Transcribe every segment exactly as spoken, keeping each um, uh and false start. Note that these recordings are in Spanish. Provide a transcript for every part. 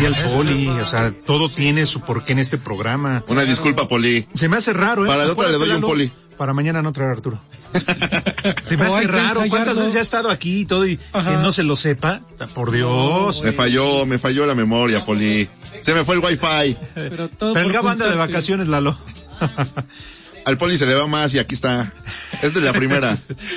aquí al Poli, o sea, todo tiene su porqué en este programa. Una disculpa, Poli. Se me hace raro, ¿eh? Para la otra le doy un Poli. Para mañana no traer a Arturo. Se me hace raro, ¿cuántas veces ya ha estado aquí y todo y Ajá. que no se lo sepa? Por Dios. Me falló, me falló la memoria, Poli. Se me fue el wifi. Pero, todo Pero el Gabo anda de vacaciones, Lalo. Al Poli se le va más y aquí está. Esta es la primera.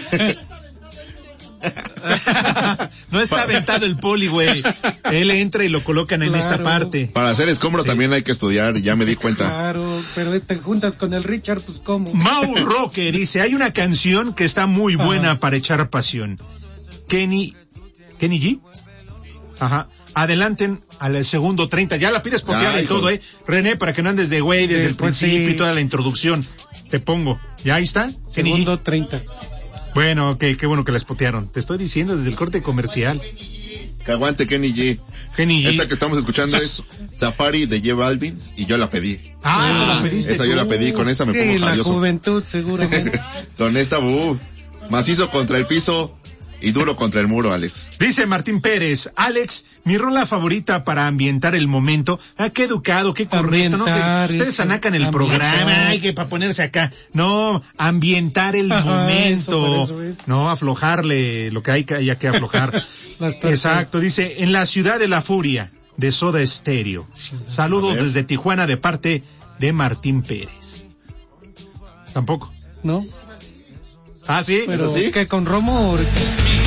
No está aventado el Poli, güey. Él entra y lo colocan en claro. esta parte. Para hacer escombro sí. también hay que estudiar, ya me di cuenta. Claro, pero te juntas con el Richard, pues ¿cómo? Mau Rocker dice, hay una canción que está muy buena Ajá. para echar pasión. Kenny, Kenny G. Ajá. Adelanten al segundo treinta. Ya la pides posteada y todo, eh. René, para que no andes de güey desde sí, el pues principio sí. y toda la introducción. Te pongo. ¿Ya ahí está? Segundo treinta. Bueno, ok, qué bueno que la spotearon. Te estoy diciendo desde el corte comercial. Que aguante Kenny G. Kenny G. Esta que estamos escuchando es Safari de J Balvin y yo la pedí. Ah, esa la pediste Esa tú. yo la pedí, con esa me sí, pongo jarioso. La juventud, seguramente. Con esta, uh, macizo contra el piso y duro contra el muro, Alex. Dice Martín Pérez, Alex, mi rola favorita para ambientar el momento. Ah, qué educado, qué correcto, ¿no? Que ustedes anacan el ambientar. programa, hay que para ponerse acá. No, ambientar el Ajá, momento. Eso, eso no, aflojarle lo que hay que, haya que aflojar. Exacto, dice, en la ciudad de la furia, de Soda Stereo. Saludos desde Tijuana de parte de Martín Pérez. Tampoco. ¿No? Ah, sí. Pero sí. que con Romo.